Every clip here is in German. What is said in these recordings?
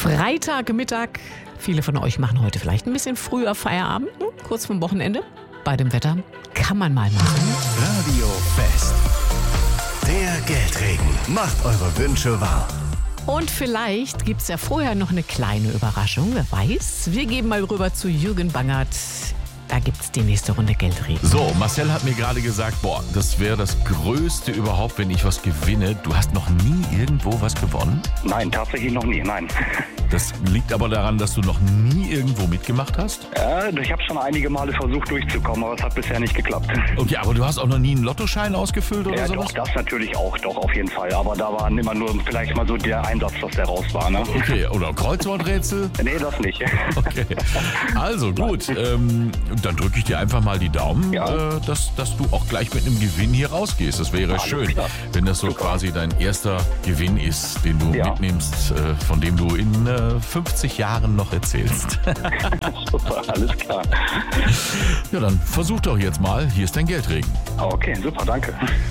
Freitagmittag. Viele von euch machen heute vielleicht ein bisschen früher Feierabend, kurz vorm Wochenende. Bei dem Wetter kann man mal machen. Radio Fest. Der Geldregen macht eure Wünsche wahr. Und vielleicht gibt es ja vorher noch eine kleine Überraschung, wer weiß. Wir geben mal rüber zu Jürgen Bangert. Da gibt es die nächste Runde Geldregen. So, Marcel hat mir gerade gesagt, das wäre das Größte überhaupt, wenn ich was gewinne. Du hast noch nie irgendwo was gewonnen? Nein, tatsächlich noch nie, nein. Das liegt aber daran, dass du noch nie irgendwo mitgemacht hast? Ich habe schon einige Male versucht durchzukommen, aber es hat bisher nicht geklappt. Okay, aber du hast auch noch nie einen Lottoschein ausgefüllt oder Ja, sowas? doch, das natürlich auch, doch, auf jeden Fall. Aber da war immer nur vielleicht mal so der Einsatz, dass der raus war, ne? Okay, oder Kreuzworträtsel? Nee, das nicht. Okay, also gut, dann drücke ich dir einfach mal die Daumen, Ja. dass du auch gleich mit einem Gewinn hier rausgehst. Das wäre Alles schön, klar. wenn das so Super. quasi dein erster Gewinn ist, den du Ja. mitnimmst, von dem du in 50 Jahren noch erzählst. Super, alles klar. Ja, dann versuch doch jetzt mal. Hier ist dein Geldregen. Okay, super, danke.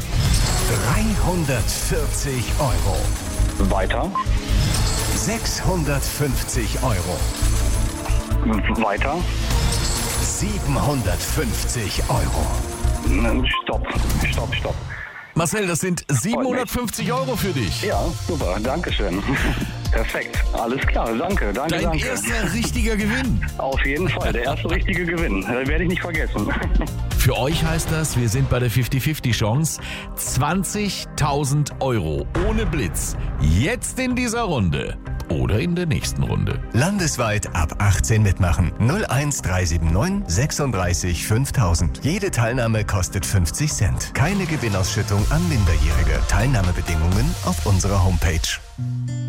340 Euro. Weiter, 650 Euro. weiter. 750 Euro. Stopp. Marcel, das sind 750 Euro für dich. Ja, super, danke schön. Perfekt, alles klar, danke. Dein erster richtiger Gewinn. Auf jeden Fall, der erste richtige Gewinn. Das werde ich nicht vergessen. Für euch heißt das, wir sind bei der 50-50-Chance. 20.000 Euro ohne Blitz. Jetzt in dieser Runde. Oder in der nächsten Runde. Landesweit ab 18 mitmachen. 01379 36 5000. Jede Teilnahme kostet 50 Cent. Keine Gewinnausschüttung an Minderjährige. Teilnahmebedingungen auf unserer Homepage.